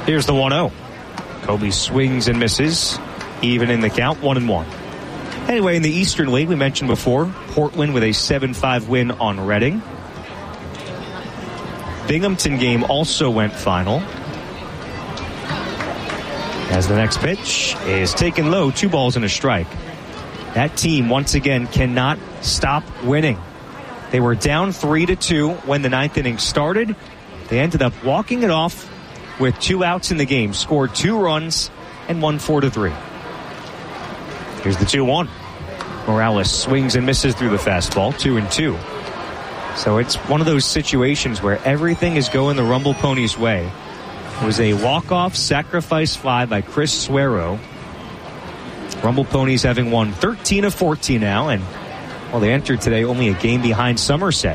Here's the 1-0. Kobe swings and misses, even in the count, 1-1. Anyway, in the Eastern League, we mentioned before, Portland with a 7-5 win on Reading. Binghamton game also went final. As the next pitch is taken low, 2 balls and a strike. That team, once again, cannot stop winning. They were down 3-2 when the 9th inning started. They ended up walking it off with 2 outs in the game, scored 2 runs, and won 4-3. Here's the 2-1. Morales swings and misses through the fastball, 2-2. So it's one of those situations where everything is going the Rumble Ponies' way. It was a walk-off sacrifice fly by Chris Suero. Rumble Ponies having won 13 of 14 now, and well, they entered today only a game behind Somerset.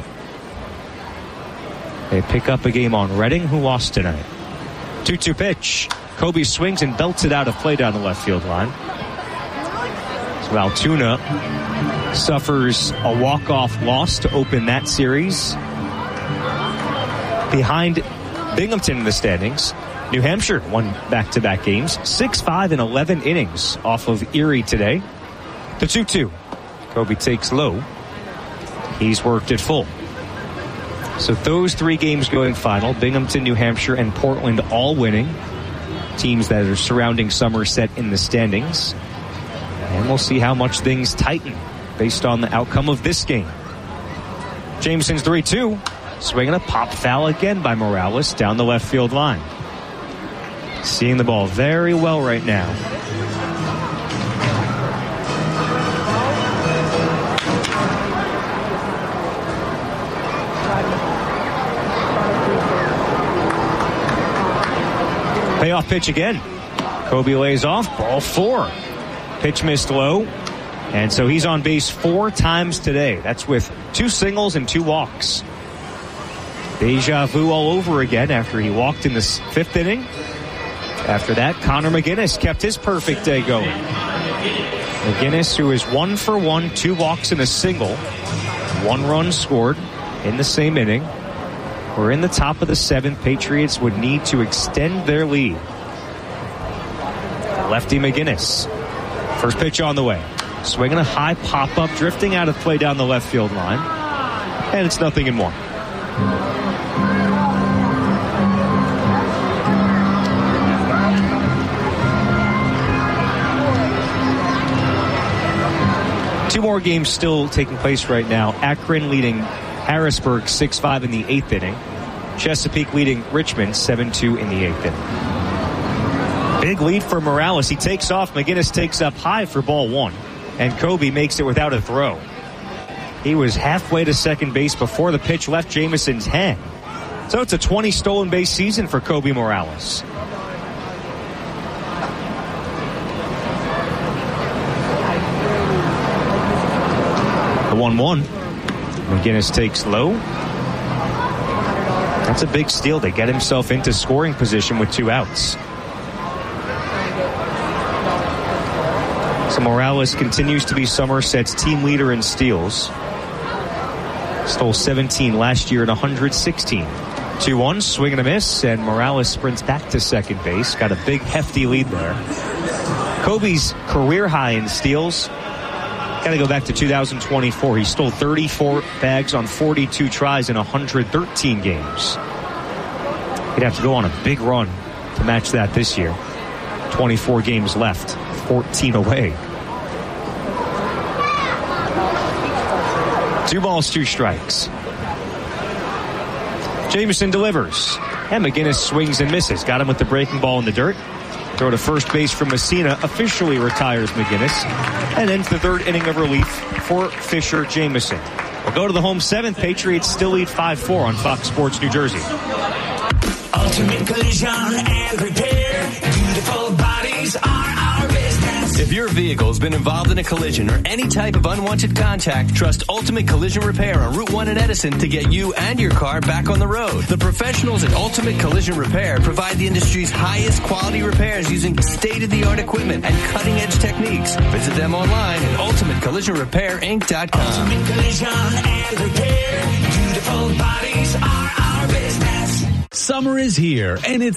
They pick up a game on Reading, who lost tonight. 2-2 pitch. Kobe swings and belts it out of play down the left field line. So Altoona suffers a walk-off loss to open that series. Behind Binghamton in the standings, New Hampshire won back-to-back games, 6-5 in 11 innings off of Erie today. The 2-2. Kobe takes low. He's worked it full. So those 3 games going final, Binghamton, New Hampshire, and Portland all winning. Teams that are surrounding Somerset in the standings. And we'll see how much things tighten based on the outcome of this game. Jameson's 3-2. Swinging a pop foul again by Morales down the left field line. Seeing the ball very well right now. Payoff pitch again. Kobe lays off. Ball 4. Pitch missed low. And so he's on base 4 times today. That's with 2 singles and 2 walks. Deja vu all over again after he walked in the 5th inning. After that, Connor McGinnis kept his perfect day going. McGinnis, who is 1 for 1, 2 walks and a single. 1 run scored in the same inning. We're in the top of the 7th. Patriots would need to extend their lead. Lefty McGinnis. First pitch on the way. Swinging a high pop-up, drifting out of play down the left field line. And it's 0-1. Two more games still taking place right now. Akron leading Harrisburg 6-5 in the 8th inning. Chesapeake leading Richmond 7-2 in the 8th inning. Big lead for Morales. He takes off. McGinnis takes up high for ball 1. And Kobe makes it without a throw. He was halfway to second base before the pitch left Jamison's hand. So it's a 20 stolen base season for Kobe Morales. The 1-1. McGinnis takes low. That's a big steal to get himself into scoring position with 2 outs. So Morales continues to be Somerset's team leader in steals. Stole 17 last year at 116. 2-1, swing and a miss, and Morales sprints back to second base. Got a big, hefty lead there. Kobe's career high in steals. Got to go back to 2024. He stole 34 bags on 42 tries in 113 games. He'd have to go on a big run to match that this year. 24 games left, 14 away. 2 balls, 2 strikes. Jamison delivers. And McGinnis swings and misses. Got him with the breaking ball in the dirt. Throw to first base from Messina officially retires McGinnis. And ends the 3rd inning of relief for Fisher Jamison. We'll go to the home 7th. Patriots still lead 5-4 on Fox Sports New Jersey. Ultimate Collision and Repair. Beautiful bodies are our business. If your vehicle's been involved in a collision or any type of unwanted contact, trust Ultimate Collision Repair on Route 1 in Edison to get you and your car back on the road. The professionals at Ultimate Collision Repair provide the industry's highest quality repairs using state-of-the-art equipment and cutting-edge techniques. Visit them online at ultimatecollisionrepairinc.com. Ultimate Collision and Repair. Beautiful bodies are our business. Summer is here, and it's